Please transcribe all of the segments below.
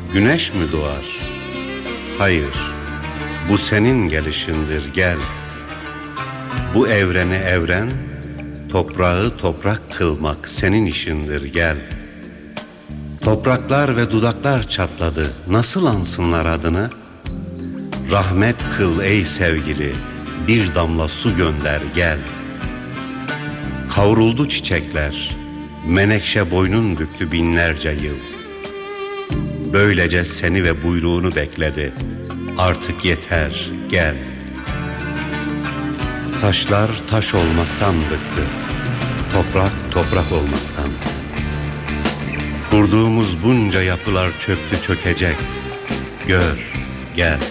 Güneş mi doğar? Hayır, bu senin gelişindir, gel. Bu evreni evren, toprağı toprak kılmak senin işindir, gel. Topraklar ve dudaklar çatladı, nasıl ansınlar adını? Rahmet kıl ey sevgili, bir damla su gönder, gel. Kavruldu çiçekler, menekşe boynun büktü binlerce yıl. Böylece seni ve buyruğunu bekledi, artık yeter, gel. Taşlar taş olmaktan bıktı, toprak toprak olmaktan. Kurduğumuz bunca yapılar çöktü çökecek, gör, gel.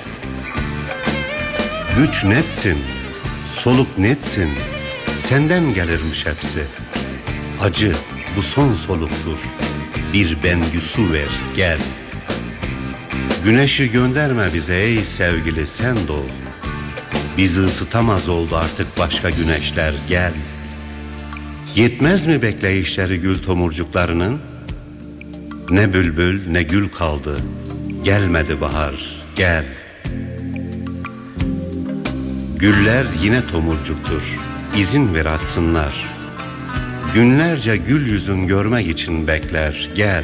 Güç netsin, soluk netsin, senden gelirmiş hepsi. Acı bu son soluktur, bir bengü su ver, gel. Güneşi gönderme bize ey sevgili, sen doğ. Bizi ısıtamaz oldu artık başka güneşler, gel. Yetmez mi bekleyişleri gül tomurcuklarının? Ne bülbül ne gül kaldı, gelmedi bahar, gel. Güller yine tomurcuktur, izin ver açsınlar. Günlerce gül yüzün görmek için bekler, gel.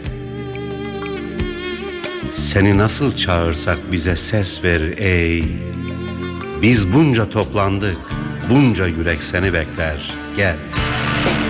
Seni nasıl çağırsak bize ses ver ey. Biz bunca toplandık, bunca yürek seni bekler, gel.